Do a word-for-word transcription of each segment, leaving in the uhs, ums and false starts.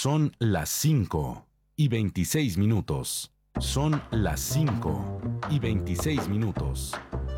Son las cinco y veintiséis minutos. Son las cinco y veintiséis minutos.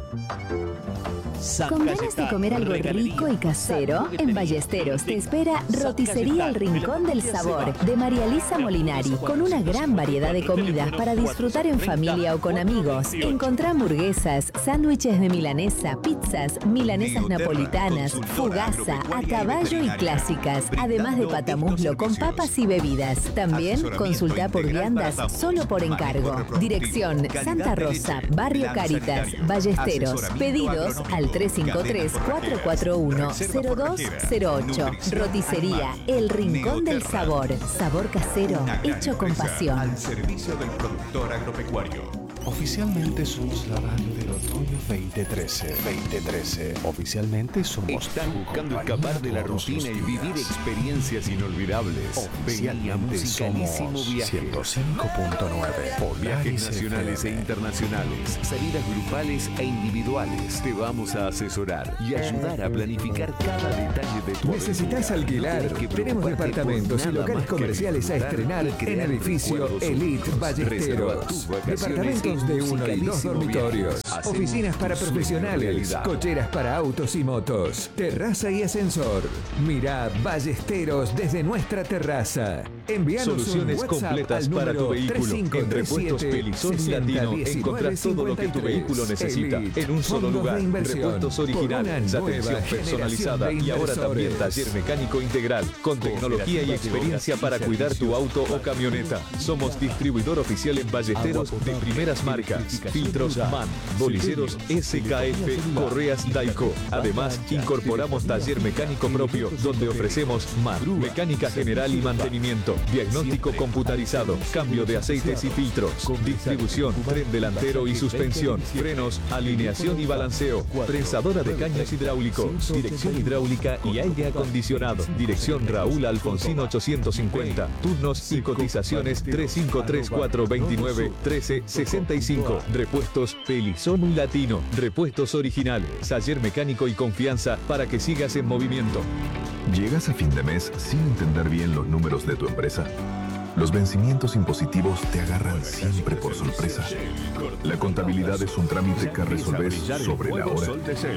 Con ganas de comer algo rico y casero, en Ballesteros te espera Roticería El Rincón del Sabor de María Elisa Molinari, con una gran variedad de comidas para disfrutar en familia o con amigos. Encontrá hamburguesas, sándwiches de milanesa, pizzas, milanesas napolitanas, fugaza, a caballo y clásicas, además de patamuslo con papas y bebidas. También consultá por viandas solo por encargo. Dirección Santa Rosa, Barrio Cáritas, Ballesteros. Pedidos al tres cinco tres, cuatro cuatro uno, cero dos cero ocho. Roticería El Rincón del Sabor. Sabor casero, hecho con pasión. Al servicio del productor agropecuario. Oficialmente somos la radio del otoño veinte trece. veinte trece. Oficialmente somos. ¿Estás buscando escapar de la rutina y vivir experiencias inolvidables? Oficialmente somos ciento cinco punto nueve. Viajes nacionales e internacionales, salidas grupales e individuales. Te vamos a asesorar y ayudar a planificar cada detalle de tu ¿Necesitas aventura? alquilar? No tenés que Tenemos preocuparte departamentos por y nada locales más que comerciales a disfrutar estrenar y en crear edificio recuerdos Elite únicos. Ballesteros. Reserva tus vacaciones Departamentos en de uno y dos Musicalísimo dormitorios. Viajes. Hacemos Oficinas para tu sueño profesionales. realidad. Cocheras para autos y motos. Terraza y ascensor. Mirá Ballesteros desde nuestra terraza. Envíanos un Soluciones WhatsApp completas al para tu número vehículo. tres cinco En tres Repuestos siete, Pelizón sesenta Latino diecinueve encontrás todo lo que tu cincuenta y tres. vehículo necesita Elite, en un solo fondos lugar. de inversión Repuestos por una originales, nueva atención personalizada generación de y ahora también inversores. taller mecánico integral con tecnología y experiencia para cuidar tu auto o camioneta. Somos distribuidor oficial en Ballesteros de primeras marcas, filtros MAN, boliceros S K F, correas Daico. Además, incorporamos taller mecánico propio donde ofrecemos MAN, mecánica general y mantenimiento, diagnóstico computarizado, cambio de aceites y filtros, distribución, tren delantero y suspensión, frenos, alineación y balanceo, prensadora de caños hidráulicos, dirección hidráulica y aire acondicionado. Dirección Raúl Alfonsín ochocientos cincuenta. Turnos y cotizaciones tres cinco tres cuatro dos nueve uno tres seis cinco. Repuestos Pelizón Latino. Repuestos originales. Taller mecánico y confianza para que sigas en movimiento. ¿Llegas a fin de mes sin entender bien los números de tu empresa? Los vencimientos impositivos te agarran siempre por sorpresa. La contabilidad es un trámite que resolves sobre la hora.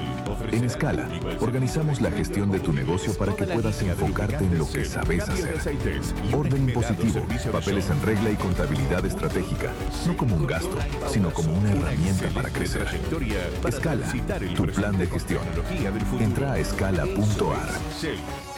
En Escala, organizamos la gestión de tu negocio para que puedas enfocarte en lo que sabes hacer. Orden impositivo, papeles en regla y contabilidad estratégica, no como un gasto, sino como una herramienta para crecer. Escala, tu plan de gestión. Entra a escala punto a r.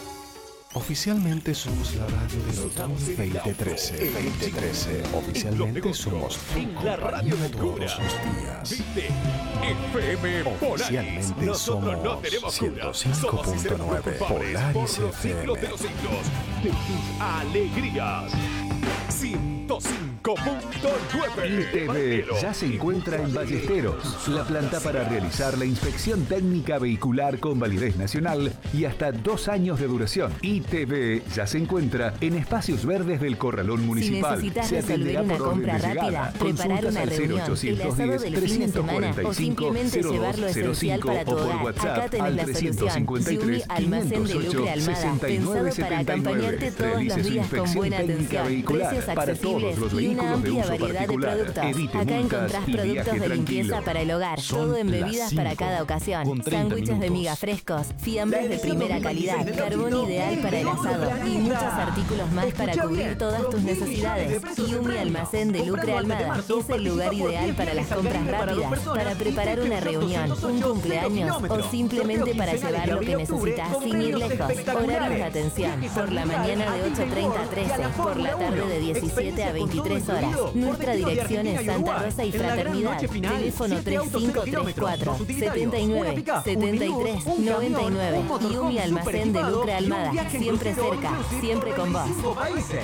Oficialmente somos la radio del otoño veinte trece. veinte trece. Oficialmente somos la radio de todos cura. los días. Vive F M Polaris. Oficialmente Nosotros no somos tenemos cura. ciento cinco Somos y punto seremos nueve culpables Polaris por los F M. siglos de los siglos de tus alegrías. ciento cinco punto nueve. I T V ya se encuentra en Ballesteros, la planta para realizar la inspección técnica vehicular con validez nacional y hasta dos años de duración. I T V ya se encuentra en espacios verdes del Corralón Municipal. Si necesitas Se resolver atenderá una por orden compra de llegada. rápida, preparar Consultas una al reunión, el asado del fin de semana o simplemente llevar lo esencial para tu o por hogar, WhatsApp acá tenés al la solución. trescientos cincuenta y tres, Yumi Almacén de Lucre Almada, pensado para acompañarte todos los días con buena atención, precios accesibles y una amplia variedad de productos. Acá encontrás productos de limpieza para el hogar, todo en bebidas para cada ocasión, sándwiches de miga frescos, fiambres de primera calidad, carbón ideal para el asado y muchos artículos más para cubrir todas tus necesidades. Yumi Almacén de Lucre Almada es el lugar ideal para las compras rápidas, para preparar una reunión, un cumpleaños o simplemente para llevar lo que necesitas sin ir lejos. Horarios de atención, por la mañana de ocho treinta a trece, por la tarde de diecisiete a veintitrés horas. Nuestra dirección es Santa Rosa y Fraternidad. Teléfono tres cinco tres cuatro, setenta y nueve, setenta y tres, noventa y nueve. Yumi Almacén de Lucre Almada, siempre cerca, siempre con vos.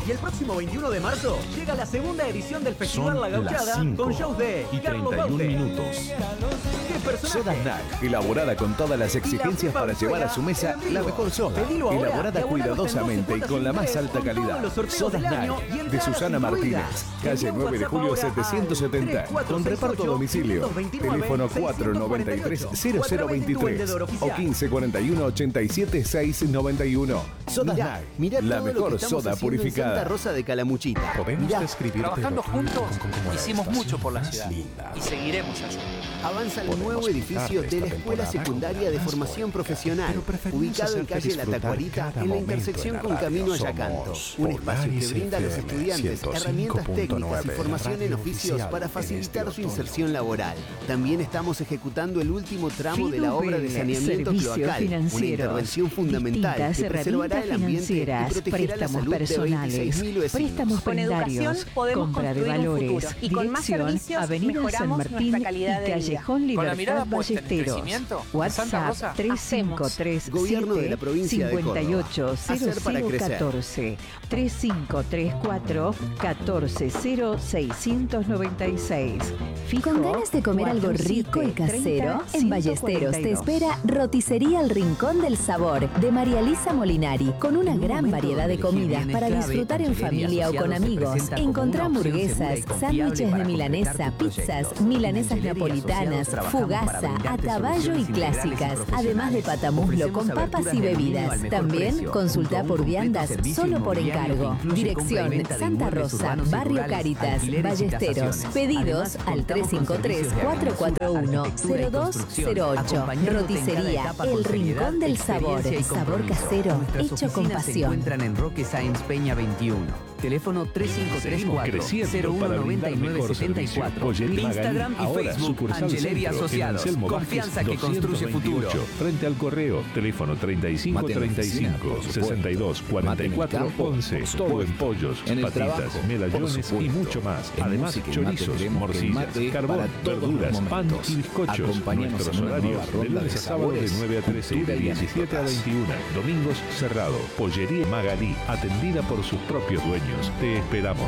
Y el próximo veintiuno de marzo llega la segunda edición del Festival Son La Gauchada cinco con shows de y Carlos treinta y un Baute. minutos. ¿Qué personaje? Soda Snack, elaborada con todas las exigencias para llevar a su mesa la mejor soda. Pedilo ahora Elaborada y abonalo cuidadosamente y hasta en con la más doce alta cuotas sin calidad. interés, con todos los Soda sorteos del año Snack, y de entradas Susana incluidas. Martínez, calle Envía un nueve de WhatsApp julio ahora setecientos al setenta, tres cuatro con seis reparto a ocho, domicilio. quinientos veintinueve, Teléfono cuatro noventa y tres cero cero veintitrés o quince cuarenta y uno ochenta y siete seiscientos noventa y uno. Soda Mirá, Snack, mirá la todo lo mejor que estamos soda haciendo en purificada. Santa Rosa de Calamuchita. Podemos Mirá, describirte Trabajando el otoño juntos, con- con- como la hicimos estación mucho por la más ciudad linda. y seguiremos haciendo. avanza el Podemos nuevo edificio pintar de la esta Escuela temporada Secundaria de con Formación más Profesional, pero preferimos ubicado en hacerte calle La disfrutar Tacuarita, cada en la momento intersección en la con radio. Camino Somos Ayacanto. Un espacio que Polaris brinda a los F M estudiantes ciento cinco herramientas punto técnicas y nueve, formación en radio oficios oficial para en facilitar este su otoño. inserción laboral. También estamos ejecutando el último tramo de la obra de Fidubel, saneamiento servicios cloacal, una financieros, intervención fundamental distintas que preservará el herramientas ambiente y financieras, protegerá la préstamos salud de personales, veintiséis mil vecinos. préstamos Con prenarios, educación podemos compra de construir un valores, futuro y con más dirección, servicios Avenida San mejoramos Martín nuestra calidad de y vida. Callejón Con la Libertad mirada puesta en el Ballesteros. crecimiento, en Santa WhatsApp Rosa, tres cinco tres Gobierno de la provincia de Córdoba. cincuenta y ocho cero Hacer para cero crecer. catorce tres cinco tres cuatro catorce cero seiscientos noventa y seis. Fijo ¿Con ganas de comer algo rico y casero? En Ballesteros te espera Roticería El Rincón del Sabor de María Elisa Molinari, con una gran variedad de comidas para disfrutar en familia o con amigos. Encontrá hamburguesas, sándwiches de milanesa, pizzas, milanesas napolitanas, fugaza, a caballo y clásicas, además de patamuslo con papas y bebidas. También consultá por viandas solo por encargo. Dirección Santa Rosa, Barrio Caritas, Ballesteros. Pedidos al tres cinco tres cuatro cuatro uno cero dos cero ocho. Roticería El Rincón del Sabor. Sabor casero, hecho con Se pasión. encuentran en Roque Sáenz Peña veintiuno. Teléfono tres cinco tres cuatro cero uno nueve nueve siete cuatro. Instagram y Facebook Angeleri Asociados. Confianza que construye futuro. Frente al correo, teléfono treinta y cinco treinta y cinco sesenta y dos cuarenta y cuatro once. Todo en pollos, En el patitas, trabajo, medallones por y supuesto. mucho más. En Además, música y mate chorizos, creemos que el morcillas, mate es carbón, para todos los verduras, pan momentos. y bizcochos. Acompáñanos Nuestros en una horarios nueva de ronda lunes de a sábado de sabores, nueve a trece y de cultura y diecisiete a anécdotas. veintiuna. Domingos cerrado. Pollería Magalí, atendida por sus propios dueños. Te esperamos.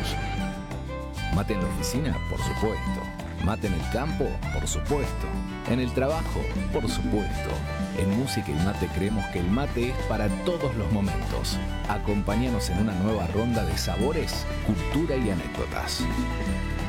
Mate en la oficina, por supuesto. Mate en el campo, por supuesto. En el trabajo, por supuesto. En Música y Mate creemos que el mate es para todos los momentos. Acompáñanos en una nueva ronda de sabores, cultura y anécdotas.